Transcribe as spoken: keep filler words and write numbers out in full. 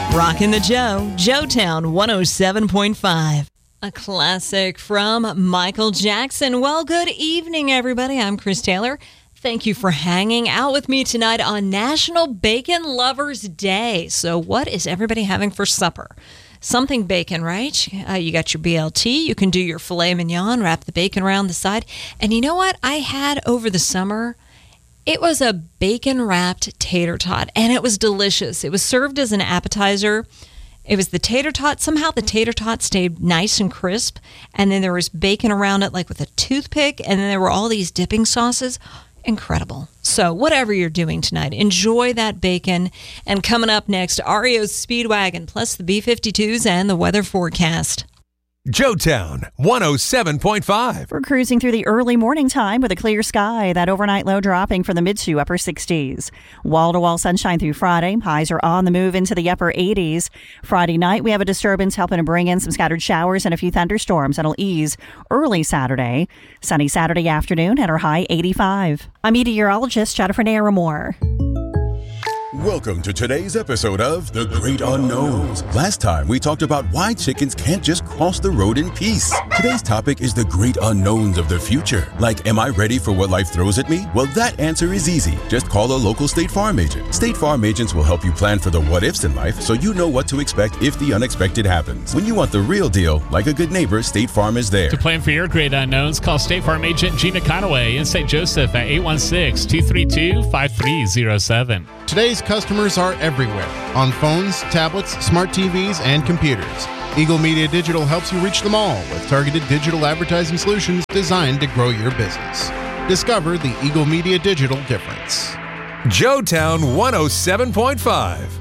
Rockin' the Joe, Joetown one oh seven point five. A classic from Michael Jackson. Well, good evening, everybody. I'm Chris Taylor. Thank you for hanging out with me tonight on National Bacon Lovers Day. So what is everybody having for supper? Something bacon, right? Uh, you got your B L T. You can do your filet mignon, wrap the bacon around the side. And you know what I had over the summer? It was a bacon-wrapped tater tot, and it was delicious. It was served as an appetizer. It was the tater tot. Somehow the tater tot stayed nice and crisp, and then there was bacon around it like with a toothpick, and then there were all these dipping sauces. Incredible. So whatever you're doing tonight, enjoy that bacon. And coming up next, R E O's Speedwagon, plus the B fifty-twos and the weather forecast. Joetown one oh seven point five. We're cruising through the early morning time with a clear sky. That overnight low dropping from the mid to upper sixties. Wall-to-wall sunshine through Friday. Highs are on the move into the upper eighties. Friday night, we have a disturbance helping to bring in some scattered showers and a few thunderstorms that'll ease early Saturday. Sunny Saturday afternoon at our high eighty-five. I'm meteorologist Jennifer Naramore. Welcome to today's episode of The Great Unknowns. Last time we talked about why chickens can't just cross the road in peace. Today's topic is the great unknowns of the future. Like, am I ready for what life throws at me? Well, that answer is easy. Just call a local State Farm agent. State Farm agents will help you plan for the what-ifs in life so you know what to expect if the unexpected happens. When you want the real deal, like a good neighbor, State Farm is there. To plan for your great unknowns, call State Farm agent Gina Conaway in Saint Joseph at eight one six, two three two, five three zero seven. Today's customers are everywhere, on phones, tablets, smart T Vs, and computers. Eagle Media Digital helps you reach them all with targeted digital advertising solutions designed to grow your business. Discover the Eagle Media Digital difference. Joetown one oh seven point five.